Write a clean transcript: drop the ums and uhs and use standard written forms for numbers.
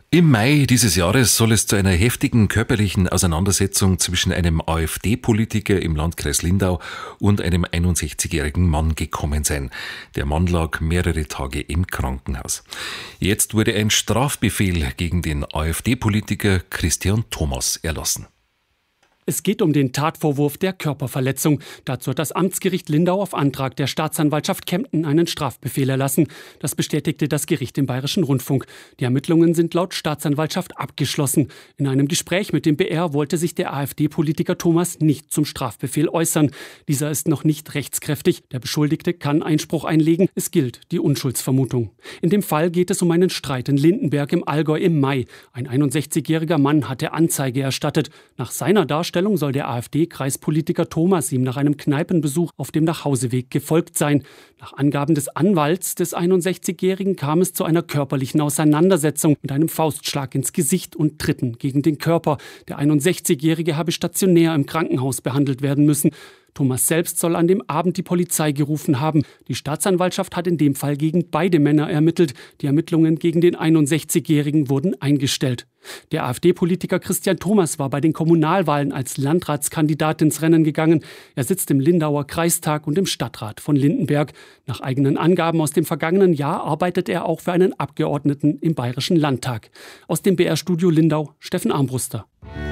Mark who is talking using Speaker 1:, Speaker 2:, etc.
Speaker 1: Im Mai dieses Jahres soll es zu einer heftigen körperlichen Auseinandersetzung zwischen einem AfD-Politiker im Landkreis Lindau und einem 61-jährigen Mann gekommen sein. Der Mann lag mehrere Tage im Krankenhaus. Jetzt wurde ein Strafbefehl gegen den AfD-Politiker Christian Thomas erlassen.
Speaker 2: Es geht um den Tatvorwurf der Körperverletzung. Dazu hat das Amtsgericht Lindau auf Antrag der Staatsanwaltschaft Kempten einen Strafbefehl erlassen. Das bestätigte das Gericht im Bayerischen Rundfunk. Die Ermittlungen sind laut Staatsanwaltschaft abgeschlossen. In einem Gespräch mit dem BR wollte sich der AfD-Politiker Thomas nicht zum Strafbefehl äußern. Dieser ist noch nicht rechtskräftig. Der Beschuldigte kann Einspruch einlegen. Es gilt die Unschuldsvermutung. In dem Fall geht es um einen Streit in Lindenberg im Allgäu im Mai. Ein 61-jähriger Mann hatte Anzeige erstattet. Nach seiner Darstellung soll der AfD-Kreispolitiker Thomas ihm nach einem Kneipenbesuch auf dem Nachhauseweg gefolgt sein. Nach Angaben des Anwalts des 61-Jährigen kam es zu einer körperlichen Auseinandersetzung mit einem Faustschlag ins Gesicht und Tritten gegen den Körper. Der 61-Jährige habe stationär im Krankenhaus behandelt werden müssen. Thomas selbst soll an dem Abend die Polizei gerufen haben. Die Staatsanwaltschaft hat in dem Fall gegen beide Männer ermittelt. Die Ermittlungen gegen den 61-Jährigen wurden eingestellt. Der AfD-Politiker Christian Thomas war bei den Kommunalwahlen als Landratskandidat ins Rennen gegangen. Er sitzt im Lindauer Kreistag und im Stadtrat von Lindenberg. Nach eigenen Angaben aus dem vergangenen Jahr arbeitet er auch für einen Abgeordneten im Bayerischen Landtag. Aus dem BR-Studio Lindau, Steffen Armbruster.